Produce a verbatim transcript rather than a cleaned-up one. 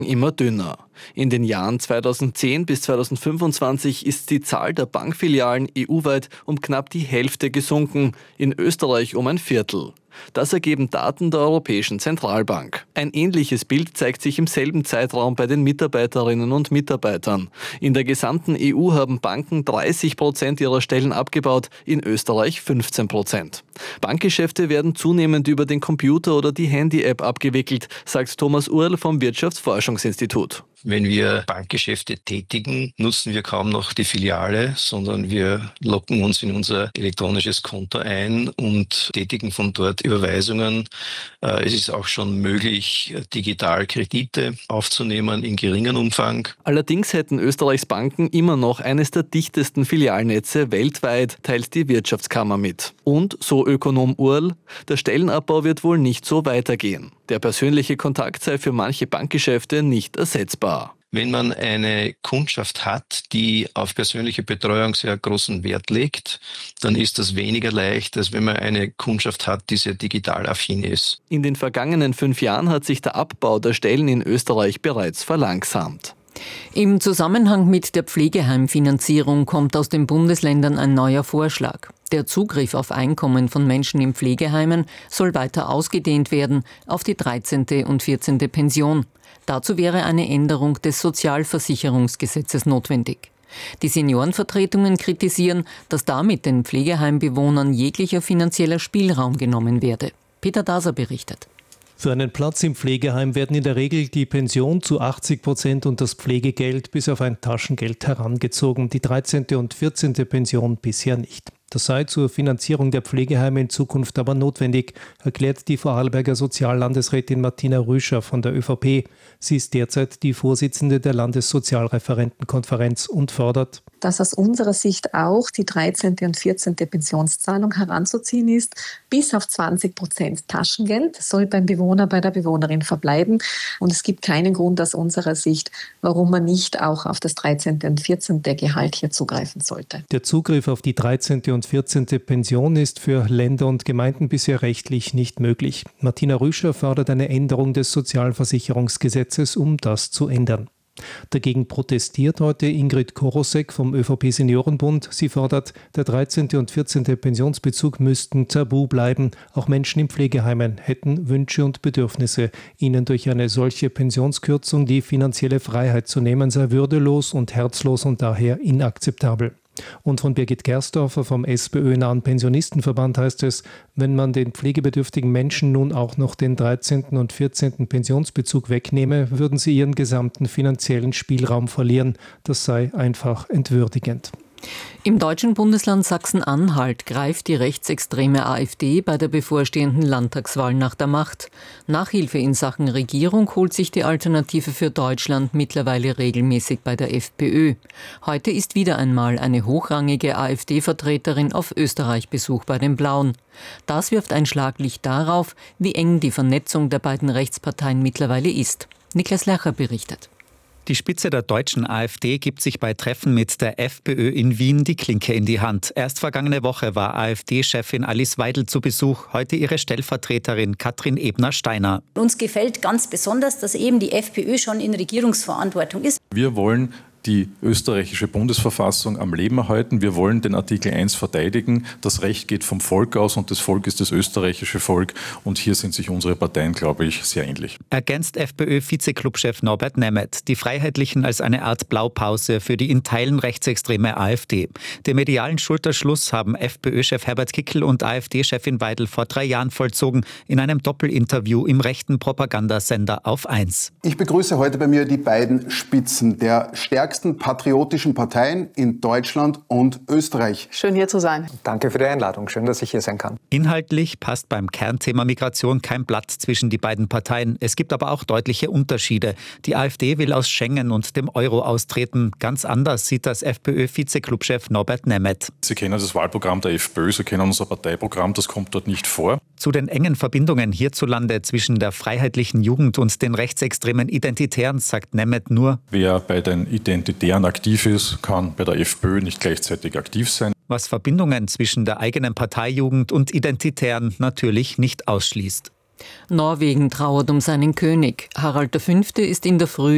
immer dünner. In den Jahren zweitausendzehn bis zweitausendfünfundzwanzig ist die Zahl der Bankfilialen E U-weit um knapp die Hälfte gesunken, in Österreich um ein Viertel. Das ergeben Daten der Europäischen Zentralbank. Ein ähnliches Bild zeigt sich im selben Zeitraum bei den Mitarbeiterinnen und Mitarbeitern. In der gesamten E U haben Banken dreißig Prozent ihrer Stellen abgebaut, in Österreich fünfzehn Prozent. Bankgeschäfte werden zunehmend über den Computer oder die Handy-App abgewickelt, sagt Thomas Url vom Wirtschaftsforschungsinstitut. Wenn wir Bankgeschäfte tätigen, nutzen wir kaum noch die Filiale, sondern wir loggen uns in unser elektronisches Konto ein und tätigen von dort Überweisungen. Es ist auch schon möglich, digital Kredite aufzunehmen in geringem Umfang. Allerdings hätten Österreichs Banken immer noch eines der dichtesten Filialnetze weltweit, teilt die Wirtschaftskammer mit. Und, so Ökonom Url, der Stellenabbau wird wohl nicht so weitergehen. Der persönliche Kontakt sei für manche Bankgeschäfte nicht ersetzbar. Wenn man eine Kundschaft hat, die auf persönliche Betreuung sehr großen Wert legt, dann ist das weniger leicht, als wenn man eine Kundschaft hat, die sehr digital affin ist. In den vergangenen fünf Jahren hat sich der Abbau der Stellen in Österreich bereits verlangsamt. Im Zusammenhang mit der Pflegeheimfinanzierung kommt aus den Bundesländern ein neuer Vorschlag. Der Zugriff auf Einkommen von Menschen in Pflegeheimen soll weiter ausgedehnt werden auf die dreizehnte und vierzehnte Pension. Dazu wäre eine Änderung des Sozialversicherungsgesetzes notwendig. Die Seniorenvertretungen kritisieren, dass damit den Pflegeheimbewohnern jeglicher finanzieller Spielraum genommen werde. Peter Daser berichtet. Für einen Platz im Pflegeheim werden in der Regel die Pension zu achtzig Prozent und das Pflegegeld bis auf ein Taschengeld herangezogen, die dreizehnte und vierzehnte Pension bisher nicht. Das sei zur Finanzierung der Pflegeheime in Zukunft aber notwendig, erklärt die Vorarlberger Soziallandesrätin Martina Rüscher von der ÖVP. Sie ist derzeit die Vorsitzende der Landessozialreferentenkonferenz und fordert, dass aus unserer Sicht auch die dreizehnte und vierzehnte Pensionszahlung heranzuziehen ist. Bis auf zwanzig Prozent Taschengeld soll beim Bewohner, bei der Bewohnerin verbleiben. Und es gibt keinen Grund aus unserer Sicht, warum man nicht auch auf das dreizehnte und vierzehnte Gehalt hier zugreifen sollte. Der Zugriff auf die dreizehnte und vierzehnte Pension ist für Länder und Gemeinden bisher rechtlich nicht möglich. Martina Rüscher fordert eine Änderung des Sozialversicherungsgesetzes, um das zu ändern. Dagegen protestiert heute Ingrid Korosek vom ÖVP-Seniorenbund. Sie fordert, der dreizehnte und vierzehnte Pensionsbezug müssten tabu bleiben. Auch Menschen in Pflegeheimen hätten Wünsche und Bedürfnisse. Ihnen durch eine solche Pensionskürzung die finanzielle Freiheit zu nehmen, sei würdelos und herzlos und daher inakzeptabel. Und von Birgit Gersdorfer vom SPÖ-nahen Pensionistenverband heißt es, wenn man den pflegebedürftigen Menschen nun auch noch den dreizehnten und vierzehnten Pensionsbezug wegnehme, würden sie ihren gesamten finanziellen Spielraum verlieren. Das sei einfach entwürdigend. Im deutschen Bundesland Sachsen-Anhalt greift die rechtsextreme AfD bei der bevorstehenden Landtagswahl nach der Macht. Nachhilfe in Sachen Regierung holt sich die Alternative für Deutschland mittlerweile regelmäßig bei der FPÖ. Heute ist wieder einmal eine hochrangige AfD-Vertreterin auf Österreich-Besuch bei den Blauen. Das wirft ein Schlaglicht darauf, wie eng die Vernetzung der beiden Rechtsparteien mittlerweile ist. Niklas Lercher berichtet. Die Spitze der deutschen AfD gibt sich bei Treffen mit der FPÖ in Wien die Klinke in die Hand. Erst vergangene Woche war AfD-Chefin Alice Weidel zu Besuch, heute ihre Stellvertreterin Katrin Ebner-Steiner. Uns gefällt ganz besonders, dass eben die FPÖ schon in Regierungsverantwortung ist. Wir wollen die österreichische Bundesverfassung am Leben erhalten. Wir wollen den Artikel eins verteidigen. Das Recht geht vom Volk aus und das Volk ist das österreichische Volk. Und hier sind sich unsere Parteien, glaube ich, sehr ähnlich. Ergänzt FPÖ-Vize-Clubchef Norbert Nemeth. Die Freiheitlichen als eine Art Blaupause für die in Teilen rechtsextreme AfD. Den medialen Schulterschluss haben FPÖ-Chef Herbert Kickl und AfD-Chefin Weidel vor drei Jahren vollzogen in einem Doppelinterview im rechten Propagandasender Auf eins. Ich begrüße heute bei mir die beiden Spitzen der stärksten patriotischen Parteien in Deutschland und Österreich. Schön hier zu sein. Danke für die Einladung. Schön, dass ich hier sein kann. Inhaltlich passt beim Kernthema Migration kein Blatt zwischen die beiden Parteien. Es gibt aber auch deutliche Unterschiede. Die AfD will aus Schengen und dem Euro austreten. Ganz anders sieht das FPÖ-Vize-Clubchef Norbert Nemeth. Sie kennen das Wahlprogramm der FPÖ, Sie kennen unser Parteiprogramm, das kommt dort nicht vor. Zu den engen Verbindungen hierzulande zwischen der freiheitlichen Jugend und den rechtsextremen Identitären sagt Nemeth nur: Wer bei den Identitären aktiv ist, kann bei der FPÖ nicht gleichzeitig aktiv sein. Was Verbindungen zwischen der eigenen Parteijugend und Identitären natürlich nicht ausschließt. Norwegen trauert um seinen König. Harald der Fünfte ist in der Früh